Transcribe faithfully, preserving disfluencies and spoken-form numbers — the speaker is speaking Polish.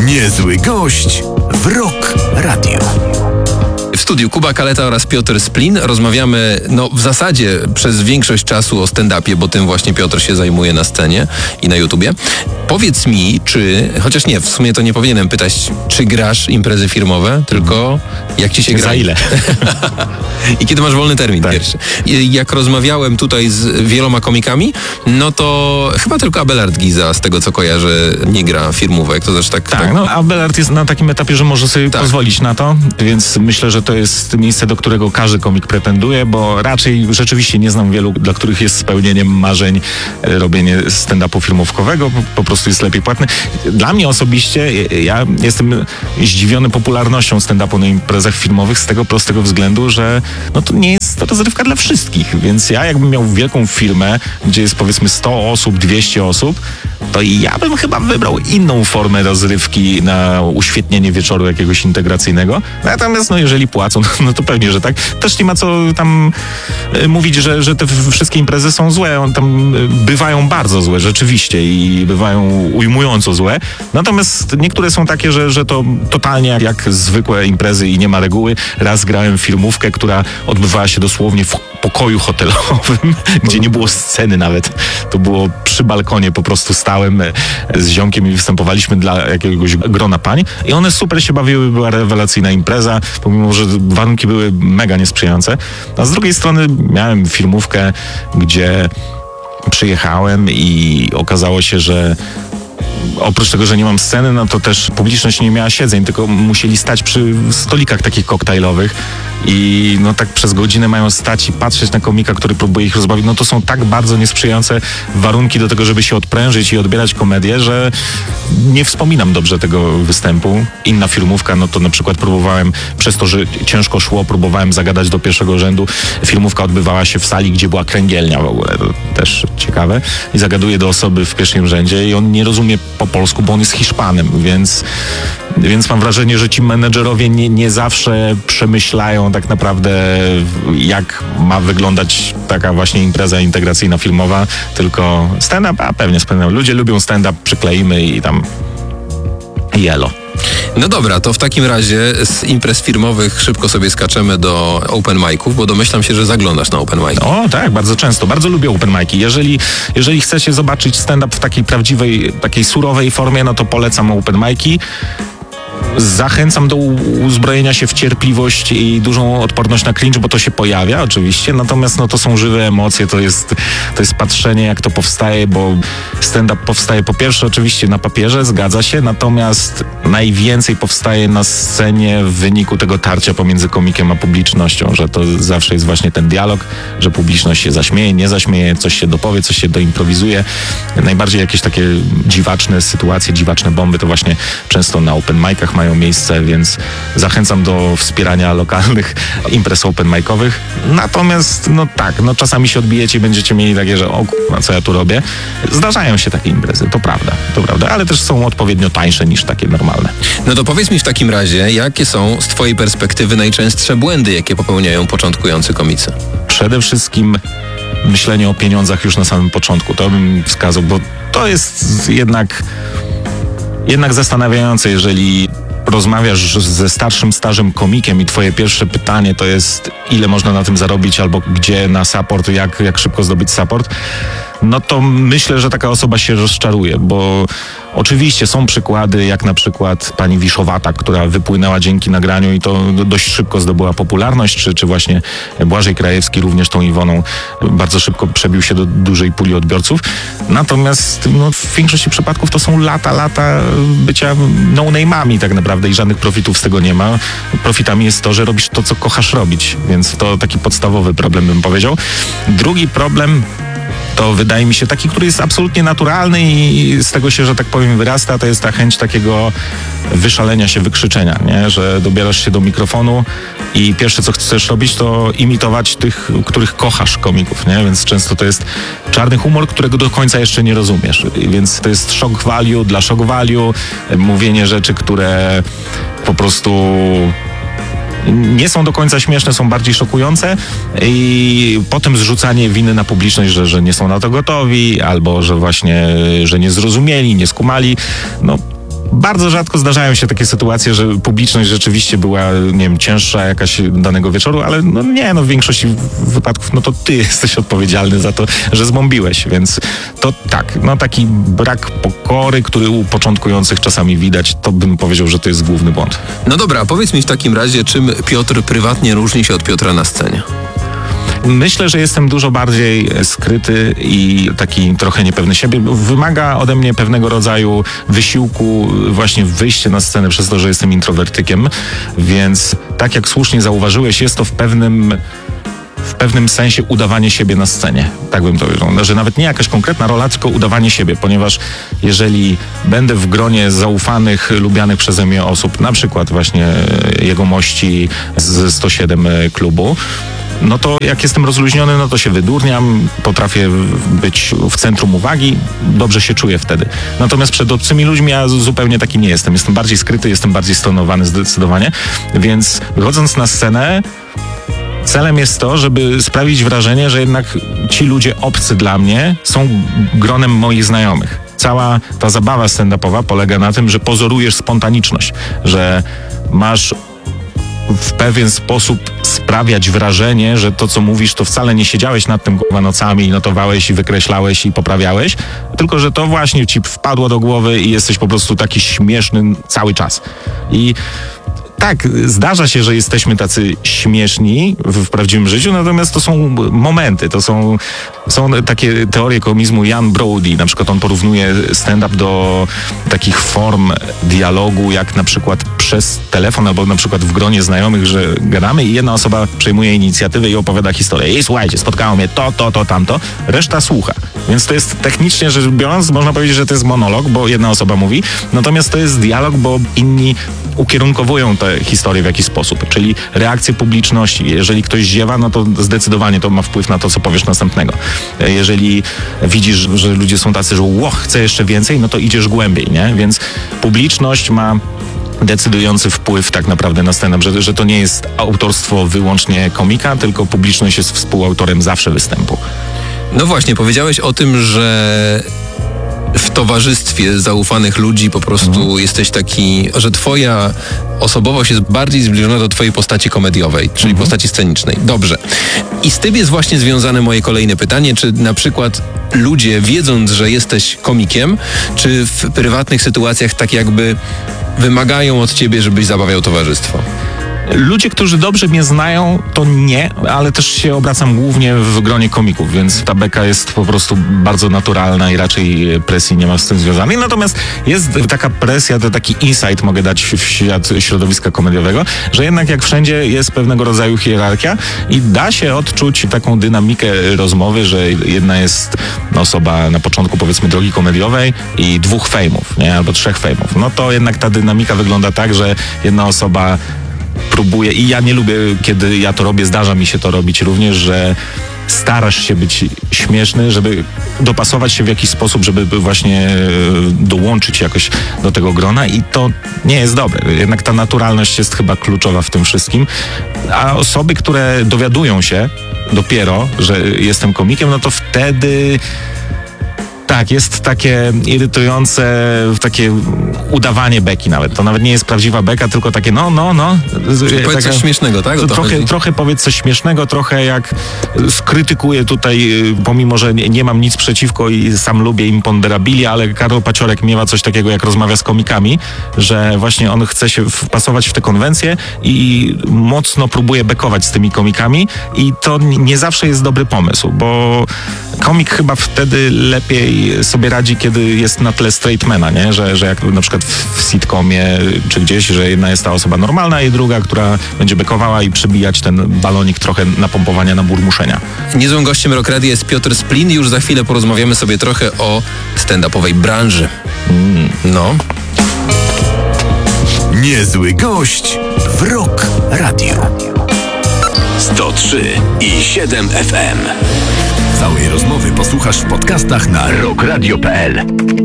Niezły gość w Rock Radio. W studiu Kuba Kaleta oraz Piotr Splin. Rozmawiamy no w zasadzie przez większość czasu o stand-upie, bo tym właśnie Piotr się zajmuje na scenie i na YouTubie. Powiedz mi, czy, chociaż nie, w sumie to nie powinienem pytać, czy grasz imprezy firmowe, tylko jak ci się gra? Za ile? I kiedy masz wolny termin tak. pierwszy. I jak rozmawiałem tutaj z wieloma komikami, no to chyba tylko Abelard Giza, z tego co kojarzę, nie gra firmówek. To znaczy tak... Tak, tak... no Abelard jest na takim etapie, że może sobie tak. pozwolić na to, więc myślę, że to jest miejsce, do którego każdy komik pretenduje, bo raczej rzeczywiście nie znam wielu, dla których jest spełnieniem marzeń robienie stand-upu firmówkowego, po prostu jest lepiej płatne. Dla mnie osobiście, ja jestem zdziwiony popularnością stand-upu na imprezach filmowych z tego prostego względu, że no to nie jest to rozrywka dla wszystkich, więc ja jakbym miał wielką firmę, gdzie jest powiedzmy sto osób, dwieście osób, to ja bym chyba wybrał inną formę rozrywki na uświetnienie wieczoru jakiegoś integracyjnego. Natomiast no jeżeli płacą, no to pewnie, że tak. Też nie ma co tam y, mówić, że, że te wszystkie imprezy są złe. On tam y, bywają bardzo złe, rzeczywiście, i bywają ujmująco złe. Natomiast niektóre są takie, że, że to totalnie jak, jak zwykłe imprezy i nie ma reguły. Raz grałem filmówkę, która odbywała się dosłownie w pokoju hotelowym, gdzie nie było sceny nawet. To było przy balkonie, po prostu stałem z ziomkiem i występowaliśmy dla jakiegoś grona pań i one super się bawiły, była rewelacyjna impreza, pomimo że warunki były mega niesprzyjające. A z drugiej strony miałem filmówkę, gdzie przyjechałem i okazało się, że oprócz tego, że nie mam sceny, no to też publiczność nie miała siedzeń, tylko musieli stać przy stolikach takich koktajlowych i no tak przez godzinę mają stać i patrzeć na komika, który próbuje ich rozbawić. No to są tak bardzo niesprzyjające warunki do tego, żeby się odprężyć i odbierać komedię, że nie wspominam dobrze tego występu. Inna filmówka, no to na przykład próbowałem, przez to, że ciężko szło, próbowałem zagadać do pierwszego rzędu. Filmówka odbywała się w sali, gdzie była kręgielnia w ogóle, to też ciekawe. I zagaduję do osoby w pierwszym rzędzie i on nie rozumie po polsku, bo on jest Hiszpanem, więc, więc mam wrażenie, że ci menedżerowie nie, nie zawsze przemyślają tak naprawdę, jak ma wyglądać taka właśnie impreza integracyjna filmowa, tylko stand-up, a pewnie stand-up. Ludzie lubią stand-up, przykleimy i tam jelo. No dobra, to w takim razie z imprez firmowych szybko sobie skaczemy do open miców, bo domyślam się, że zaglądasz na open mic. O tak, bardzo często. Bardzo lubię open mic'i. Jeżeli, jeżeli chcecie zobaczyć stand-up w takiej prawdziwej, takiej surowej formie, no to polecam open mic'i. Zachęcam do uzbrojenia się w cierpliwość i dużą odporność na cringe, bo to się pojawia oczywiście, natomiast no to są żywe emocje, to jest, to jest patrzenie, jak to powstaje, bo stand-up powstaje po pierwsze oczywiście na papierze, zgadza się, natomiast najwięcej powstaje na scenie w wyniku tego tarcia pomiędzy komikiem a publicznością, że to zawsze jest właśnie ten dialog, że publiczność się zaśmieje, nie zaśmieje, coś się dopowie, coś się doimprowizuje. Najbardziej jakieś takie dziwaczne sytuacje, dziwaczne bomby to właśnie często na open micach mają miejsce, więc zachęcam do wspierania lokalnych imprez open micowych. Natomiast, no tak, no czasami się odbijecie i będziecie mieli takie, że o kurwa, co ja tu robię. Zdarzają się takie imprezy, to prawda, to prawda, ale też są odpowiednio tańsze niż takie normalne. No to powiedz mi w takim razie, jakie są z twojej perspektywy najczęstsze błędy, jakie popełniają początkujący komicy? Przede wszystkim myślenie o pieniądzach już na samym początku, to bym wskazał, bo to jest jednak jednak zastanawiające, jeżeli rozmawiasz ze starszym stażem komikiem i twoje pierwsze pytanie to jest, ile można na tym zarobić, albo gdzie na support, jak, jak szybko zdobyć support, no to myślę, że taka osoba się rozczaruje, bo oczywiście są przykłady, jak na przykład pani Wiszowata, która wypłynęła dzięki nagraniu i to dość szybko zdobyła popularność, czy, czy właśnie Błażej Krajewski również tą Iwoną bardzo szybko przebił się do dużej puli odbiorców. Natomiast no, w większości przypadków to są lata, lata bycia no-name'ami tak naprawdę i żadnych profitów z tego nie ma. Profitami jest to, że robisz to, co kochasz robić, więc to taki podstawowy problem, bym powiedział. Drugi problem to wydaje mi się taki, który jest absolutnie naturalny i z tego się, że tak powiem, wyrasta, to jest ta chęć takiego wyszalenia się, wykrzyczenia, nie? Że dobierasz się do mikrofonu i pierwsze, co chcesz robić, to imitować tych, których kochasz komików, nie? Więc często to jest czarny humor, którego do końca jeszcze nie rozumiesz, więc to jest shock value dla shock value, mówienie rzeczy, które po prostu nie są do końca śmieszne, są bardziej szokujące i potem zrzucanie winy na publiczność, że, że nie są na to gotowi, albo że właśnie, że nie zrozumieli, nie skumali. No, Bardzo rzadko zdarzają się takie sytuacje, że publiczność rzeczywiście była, nie wiem, cięższa jakaś danego wieczoru, ale no nie, no w większości wypadków, no to ty jesteś odpowiedzialny za to, że zmąbiłeś, więc to tak, no taki brak pokory, który u początkujących czasami widać, to bym powiedział, że to jest główny błąd. No dobra, a powiedz mi w takim razie, czym Piotr prywatnie różni się od Piotra na scenie? Myślę, że jestem dużo bardziej skryty i taki trochę niepewny siebie. Wymaga ode mnie pewnego rodzaju wysiłku właśnie wyjście na scenę przez to, że jestem introwertykiem, więc tak jak słusznie zauważyłeś, jest to w pewnym w pewnym sensie udawanie siebie na scenie. Tak bym to powiedział. Że nawet nie jakaś konkretna rola, tylko udawanie siebie, ponieważ jeżeli będę w gronie zaufanych, lubianych przeze mnie osób, na przykład właśnie jegomości z sto siedem klubu, no to jak jestem rozluźniony, no to się wydurniam, potrafię być w centrum uwagi, dobrze się czuję wtedy. Natomiast przed obcymi ludźmi ja zupełnie taki nie jestem. Jestem bardziej skryty, jestem bardziej stonowany zdecydowanie, więc wychodząc na scenę, celem jest to, żeby sprawić wrażenie, że jednak ci ludzie obcy dla mnie są gronem moich znajomych. Cała ta zabawa stand-upowa polega na tym, że pozorujesz spontaniczność, że masz w pewien sposób sprawiać wrażenie, że to, co mówisz, to wcale nie siedziałeś nad tym kurwa nocami i notowałeś i wykreślałeś i poprawiałeś, tylko że to właśnie ci wpadło do głowy i jesteś po prostu taki śmieszny cały czas. I tak, zdarza się, że jesteśmy tacy śmieszni w, w prawdziwym życiu, natomiast to są momenty, to są, są takie teorie komizmu. Jan Brody, na przykład on porównuje stand-up do takich form dialogu, jak na przykład przez telefon albo na przykład w gronie znajomych, że gadamy i jedna osoba przejmuje inicjatywę i opowiada historię. I słuchajcie, spotkało mnie to, to, to, tamto, reszta słucha. Więc to jest technicznie rzecz biorąc, można powiedzieć, że to jest monolog, bo jedna osoba mówi, natomiast to jest dialog, bo inni ukierunkowują tę historię w jakiś sposób, czyli reakcję publiczności. Jeżeli ktoś ziewa, no to zdecydowanie to ma wpływ na to, co powiesz następnego. Jeżeli widzisz, że ludzie są tacy, że ło, chcę jeszcze więcej, no to idziesz głębiej, nie? Więc publiczność ma decydujący wpływ tak naprawdę na stand-up, że, że to nie jest autorstwo wyłącznie komika, tylko publiczność jest współautorem zawsze występu. No właśnie, powiedziałeś o tym, że w towarzystwie zaufanych ludzi po prostu mhm. jesteś taki, że twoja osobowość jest bardziej zbliżona do twojej postaci komediowej, czyli mhm. postaci scenicznej. Dobrze. I z tym jest właśnie związane moje kolejne pytanie, czy na przykład ludzie, wiedząc, że jesteś komikiem, czy w prywatnych sytuacjach tak jakby wymagają od ciebie, żebyś zabawiał towarzystwo? Ludzie, którzy dobrze mnie znają, to nie, ale też się obracam głównie w gronie komików, więc ta beka jest po prostu bardzo naturalna i raczej presji nie ma z tym związanej. Natomiast jest taka presja, to taki insight mogę dać w świat środowiska komediowego, że jednak jak wszędzie jest pewnego rodzaju hierarchia i da się odczuć taką dynamikę rozmowy, że jedna jest osoba na początku powiedzmy drogi komediowej i dwóch fejmów, nie? Albo trzech fejmów. No to jednak ta dynamika wygląda tak, że jedna osoba próbuję i ja nie lubię, kiedy ja to robię, zdarza mi się to robić również, że starasz się być śmieszny, żeby dopasować się w jakiś sposób, żeby właśnie dołączyć jakoś do tego grona i to nie jest dobre. Jednak ta naturalność jest chyba kluczowa w tym wszystkim, a osoby, które dowiadują się dopiero, że jestem komikiem, no to wtedy tak, jest takie irytujące, takie udawanie beki nawet. To nawet nie jest prawdziwa beka, tylko takie no, no, no. Powiedz taka, coś śmiesznego, tak? Trochę, trochę powiedz coś śmiesznego, trochę jak skrytykuję tutaj, pomimo, że nie, nie mam nic przeciwko i sam lubię imponderabilia, ale Karol Paciorek miewa coś takiego, jak rozmawia z komikami, że właśnie on chce się wpasować w te konwencje i mocno próbuje bekować z tymi komikami i to nie zawsze jest dobry pomysł, bo komik chyba wtedy lepiej sobie radzi, kiedy jest na tle straightmana, nie? Że, że jak na przykład w sitcomie czy gdzieś, że jedna jest ta osoba normalna i druga, która będzie bekowała i przybijać ten balonik trochę napompowania, na burmuszenia. Niezłym gościem Rock Radia jest Piotr Splin. Już za chwilę porozmawiamy sobie trochę o stand-upowej branży. Mm, no. Niezły gość w Rock Radio. sto trzy i siedem F M. Całej rozmowy posłuchasz w podcastach na rock radio kropka p l.